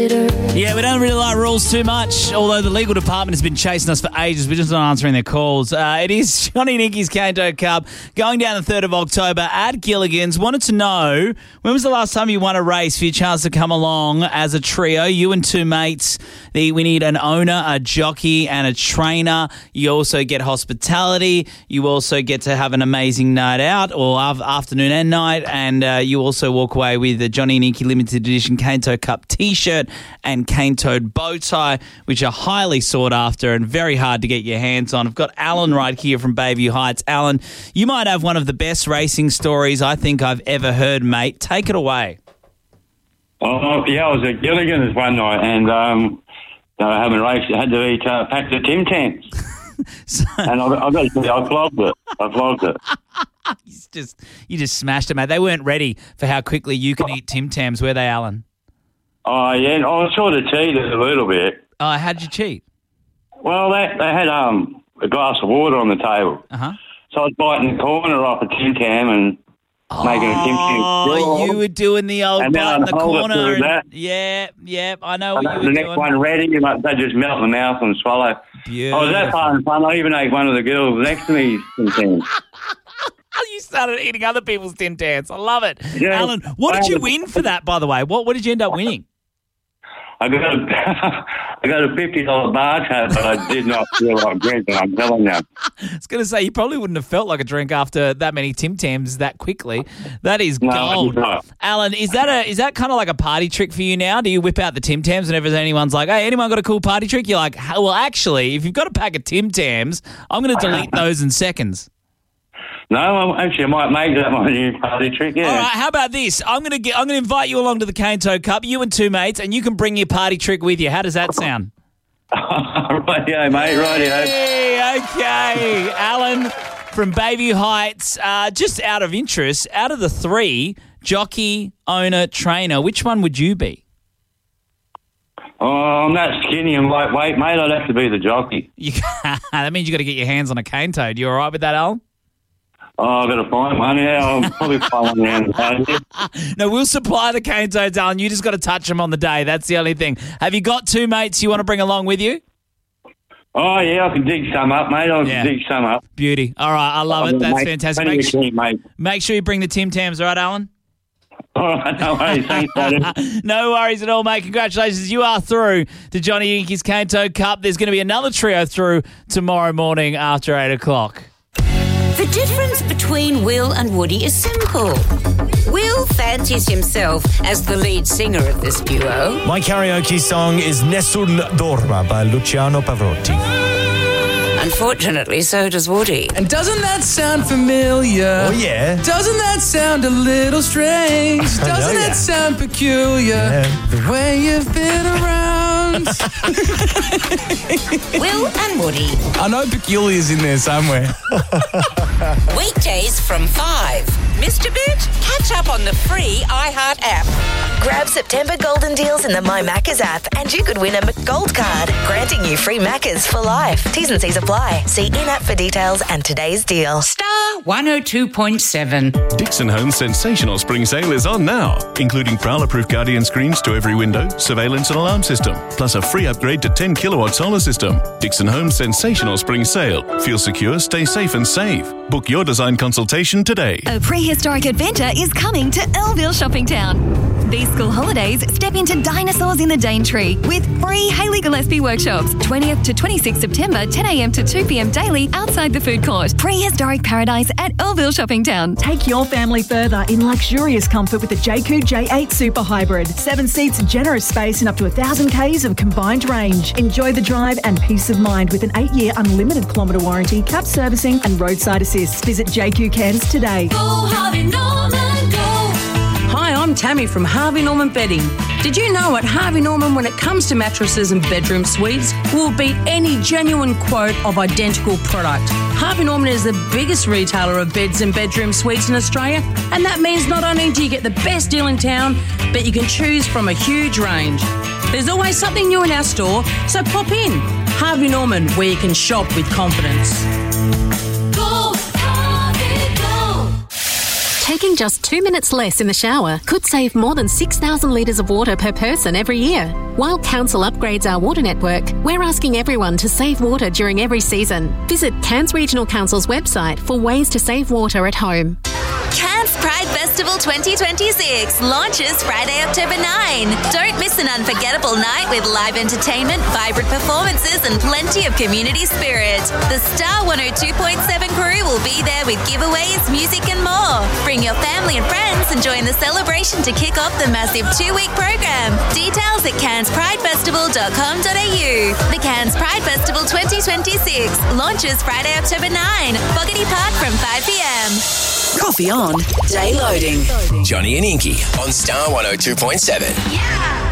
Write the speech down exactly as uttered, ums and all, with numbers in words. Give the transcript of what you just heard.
later. Yeah, we don't really like rules too much, although the legal department has been chasing us for ages. We're just not answering their calls. Uh, it is Johnny Nicky's Canto Cup going down the third of October at Gilligan's. Wanted to know, when was the last time you won a race for your chance to come along as a trio? You and two mates. The, we need an owner, a jockey, and a trainer. You also get hospitality. You also get to have an amazing night out, or afternoon and night, and uh, you also walk away with the Johnny Nicky Limited Edition Canto Cup T-shirt and cane-toed bow tie, which are highly sought after and very hard to get your hands on. I've got Alan right here from Bayview Heights. Alan, you might have one of the best racing stories I think I've ever heard, mate. Take it away. Oh, yeah, I was at Gilligan's one night and um, they were having a race. I had to eat uh, packs of Tim Tams. so, and I, I got to say, I flogged it. I flogged it. you just you just smashed it, mate. They weren't ready for how quickly you can eat Tim Tams, were they, Alan? Oh, yeah, I was sort of cheated a little bit. Oh, how'd you cheat? Well, they, they had um, a glass of water on the table. Uh-huh. So I was biting the corner off a Tim Tam and oh, making a Tim Tam. Oh, you were doing the old and bite in the corner. And, that. Yeah, yeah, I know what and you were the doing. next one ready, and they just melt in the mouth and swallow. Beautiful. I was that fun and fun. I even ate one of the girls next to me Tim Tams. You started eating other people's Tim Tams. I love it. Yeah. Alan, what did you win for that, by the way? What What did you end up winning? I got a, I got a fifty dollars bar tab, but I did not feel like drinking, I'm telling you. I was going to say, you probably wouldn't have felt like a drink after that many Tim Tams that quickly. That is No, gold. no. Alan, is that a is that kind of like a party trick for you now? Do you whip out the Tim Tams whenever anyone's like, hey, anyone got a cool party trick? You're like, well, actually, if you've got a pack of Tim Tams, I'm going to delete those in seconds. No, I'm, actually, I might make that my new party trick, yeah. All right, how about this? I'm going to get. I'm going to invite you along to the Canto Cup, you and two mates, and you can bring your party trick with you. How does that sound? Rightio, mate, rightio. Hey, okay. Alan from Bayview Heights, uh, just out of interest, out of the three, jockey, owner, trainer, which one would you be? Oh, I'm that skinny and lightweight, mate. I'd have to be the jockey. You, that means you got to get your hands on a cane toad. You all right with that, Alan? Oh, I've got to find one. Yeah, I'll probably find one around the party. No, we'll supply the cane toads, Alan. You just got to touch them on the day. That's the only thing. Have you got two mates you want to bring along with you? Oh, yeah, I can dig some up, mate. I can Yeah. dig some up. Beauty. All right, I love it. That's Mate, fantastic. plenty Make of sure, team, mate. make sure you bring the Tim Tams, all right, Alan? All right, no worries. Thanks, buddy. No worries at all, mate. Congratulations. You are through to Johnny Nicky's Canto Cup. There's going to be another trio through tomorrow morning after eight o'clock. The difference between Will and Woody is simple. Will fancies himself as the lead singer of this duo. My karaoke song is Nessun Dorma by Luciano Pavarotti. Unfortunately, so does Woody. And doesn't that sound familiar? Oh, yeah. Doesn't that sound a little strange? I know Doesn't ya. that sound peculiar? Yeah. The way you've been around. Will and Woody. I know peculiar's in there somewhere. Weekdays from five. Missed a bit? Catch up on the free iHeart app. Grab September golden deals in the My Maccas app and you could win a McGold card, granting you free Maccas for life. T's and C's apply. See in-app for details and today's deal. Star one oh two point seven. Dixon Homes' sensational spring sale is on now, including prowler-proof Guardian screens to every window, surveillance and alarm system, plus a free upgrade to ten kilowatt solar system. Dixon Homes' sensational spring sale. Feel secure, stay safe and save. Book your design consultation today. A prehistoric adventure is coming to Elville Shopping Town. These school holidays, step into Dinosaurs in the Daintree with free Hayley Gillespie workshops, twentieth to twenty-sixth September, ten a.m. to two p.m. daily outside the food court. Prehistoric paradise at Elville Shopping Town. Take your family further in luxurious comfort with the J Q J eight Super Hybrid. Seven seats, generous space and up to one thousand k's of combined range. Enjoy the drive and peace of mind with an eight-year unlimited kilometre warranty, cap servicing and roadside assist. Visit J Q Cairns today. Go Harvey Norman, go. Hi, I'm Tammy from Harvey Norman Bedding. Did you know at Harvey Norman, when it comes to mattresses and bedroom suites, we'll beat any genuine quote of identical product. Harvey Norman is the biggest retailer of beds and bedroom suites in Australia, and that means not only do you get the best deal in town, but you can choose from a huge range. There's always something new in our store, so pop in. Harvey Norman, where you can shop with confidence. Go Harvey, go. taking just two minutes less in the shower could save more than six thousand litres of water per person every year. While Council upgrades our water network, we're asking everyone to save water during every season. Visit Cairns Regional Council's website for ways to save water at home. Cairns Pride Festival twenty twenty-six launches Friday, October ninth. Don't miss an unforgettable night with live entertainment, vibrant performances and plenty of community spirit. The Star one oh two point seven crew will be there with giveaways, music and more. Bring your family and friends and join the celebration to kick off the massive two-week program. Details at cairns pride festival dot com dot a u. The Cairns Pride Festival twenty twenty-six launches Friday, October ninth. Boggity Park from five p.m. Coffee on. Day loading. Johnny and Inky on Star one oh two point seven. Yeah.